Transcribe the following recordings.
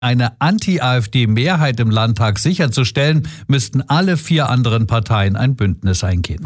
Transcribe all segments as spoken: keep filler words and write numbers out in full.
eine Anti-AfD-Mehrheit im Landtag sicherzustellen, müssten alle vier anderen Parteien ein Bündnis eingehen.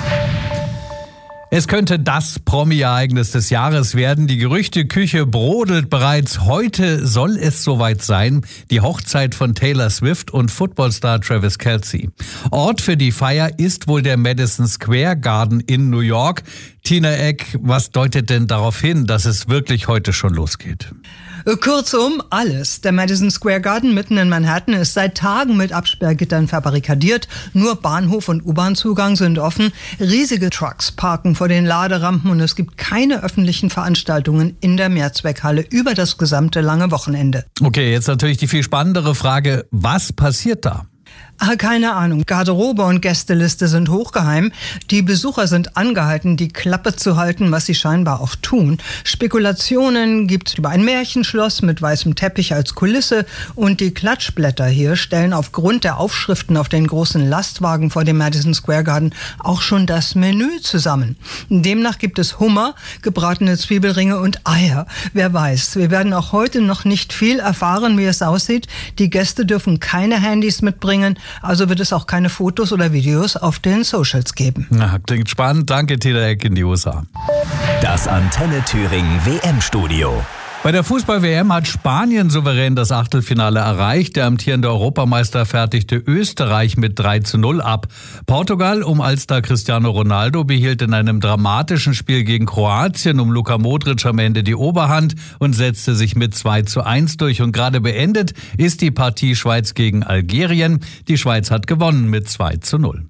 Es könnte das Promi-Ereignis des Jahres werden. Die Gerüchteküche brodelt bereits. Heute soll es soweit sein. Die Hochzeit von Taylor Swift und Footballstar Travis Kelce. Ort für die Feier ist wohl der Madison Square Garden in New York. Tina Eck, was deutet denn darauf hin, dass es wirklich heute schon losgeht? Kurzum, alles. Der Madison Square Garden mitten in Manhattan ist seit Tagen mit Absperrgittern verbarrikadiert. Nur Bahnhof und U-Bahn-Zugang sind offen. Riesige Trucks parken vor den Laderampen und es gibt keine öffentlichen Veranstaltungen in der Mehrzweckhalle über das gesamte lange Wochenende. Okay, jetzt natürlich die viel spannendere Frage, was passiert da? Ah, keine Ahnung. Garderobe und Gästeliste sind hochgeheim. Die Besucher sind angehalten, die Klappe zu halten, was sie scheinbar auch tun. Spekulationen gibt es über ein Märchenschloss mit weißem Teppich als Kulisse und die Klatschblätter hier stellen aufgrund der Aufschriften auf den großen Lastwagen vor dem Madison Square Garden auch schon das Menü zusammen. Demnach gibt es Hummer, gebratene Zwiebelringe und Eier. Wer weiß, wir werden auch heute noch nicht viel erfahren, wie es aussieht. Die Gäste dürfen keine Handys mitbringen. Also wird es auch keine Fotos oder Videos auf den Socials geben. Na, klingt spannend. Danke, Tina Eck in die U S A. Das Antenne Thüringen W M-Studio. Bei der Fußball-W M hat Spanien souverän das Achtelfinale erreicht. Der amtierende Europameister fertigte Österreich mit drei zu null ab. Portugal um Allstar Cristiano Ronaldo behielt in einem dramatischen Spiel gegen Kroatien um Luka Modric am Ende die Oberhand und setzte sich mit zwei zu eins durch. Und gerade beendet ist die Partie Schweiz gegen Algerien. Die Schweiz hat gewonnen mit zwei zu null.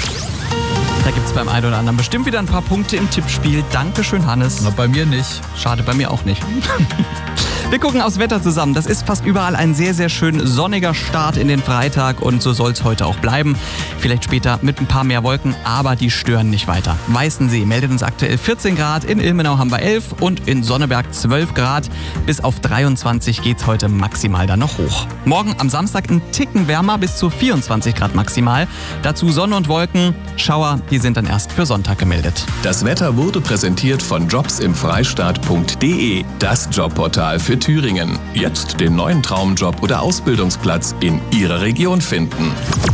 Da gibt es beim einen oder anderen bestimmt wieder ein paar Punkte im Tippspiel. Dankeschön, Hannes. Na, bei mir nicht. Schade, bei mir auch nicht. Wir gucken aufs Wetter zusammen. Das ist fast überall ein sehr, sehr schön sonniger Start in den Freitag und so soll es heute auch bleiben. Vielleicht später mit ein paar mehr Wolken, aber die stören nicht weiter. Weißensee meldet uns aktuell vierzehn Grad, in Ilmenau haben wir elf und in Sonneberg zwölf Grad. Bis auf dreiundzwanzig geht's heute maximal dann noch hoch. Morgen am Samstag ein Ticken wärmer, bis zu vierundzwanzig Grad maximal. Dazu Sonne und Wolken, Schauer, die sind dann erst für Sonntag gemeldet. Das Wetter wurde präsentiert von jobs im freistaat punkt de, das Jobportal für Thüringen. Jetzt den neuen Traumjob oder Ausbildungsplatz in Ihrer Region finden.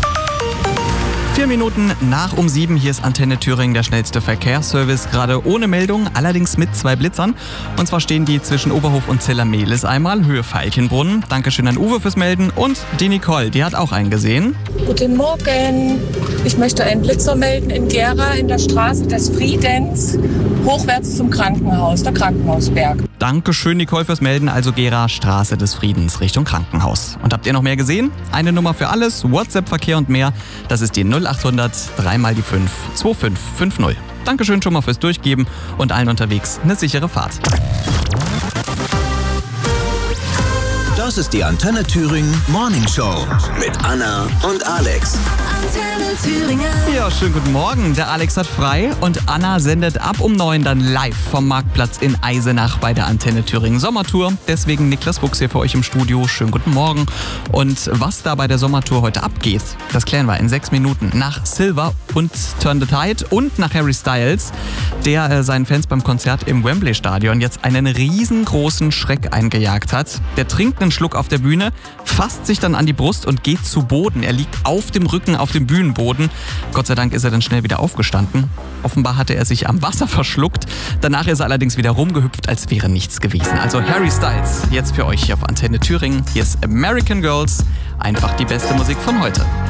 Vier Minuten nach um sieben, hier ist Antenne Thüringen, der schnellste Verkehrsservice, gerade ohne Meldung, allerdings mit zwei Blitzern. Und zwar stehen die zwischen Oberhof und Zellermehlis einmal, Höhe Veilchenbrunnen. Dankeschön an Uwe fürs Melden und die Nicole, die hat auch einen gesehen. Guten Morgen, ich möchte einen Blitzer melden in Gera in der Straße des Friedens, hochwärts zum Krankenhaus, der Krankenhausberg. Dankeschön, Nicole, fürs Melden. Also Gera, Straße des Friedens Richtung Krankenhaus. Und habt ihr noch mehr gesehen? Eine Nummer für alles, WhatsApp-Verkehr und mehr. Das ist die null achthundert drei mal die fünf zwei fünf fünf null. Dankeschön schon mal fürs Durchgeben und allen unterwegs eine sichere Fahrt. Das ist die Antenne Thüringen Morning Show mit Anna und Alex. Antenne Thüringen. Ja, schönen guten Morgen. Der Alex hat frei und Anna sendet ab um neun dann live vom Marktplatz in Eisenach bei der Antenne Thüringen Sommertour. Deswegen Niklas Fuchs hier für euch im Studio. Schönen guten Morgen. Und was da bei der Sommertour heute abgeht, das klären wir in sechs Minuten nach Silver und Turn the Tide und nach Harry Styles, der äh, seinen Fans beim Konzert im Wembley-Stadion jetzt einen riesengroßen Schreck eingejagt hat. Der trinkt einen Schluck auf der Bühne, fasst sich dann an die Brust und geht zu Boden. Er liegt auf dem Rücken auf dem Bühnenboden. Gott sei Dank ist er dann schnell wieder aufgestanden. Offenbar hatte er sich am Wasser verschluckt. Danach ist er allerdings wieder rumgehüpft, als wäre nichts gewesen. Also Harry Styles, jetzt für euch hier auf Antenne Thüringen. Hier ist American Girls, einfach die beste Musik von heute.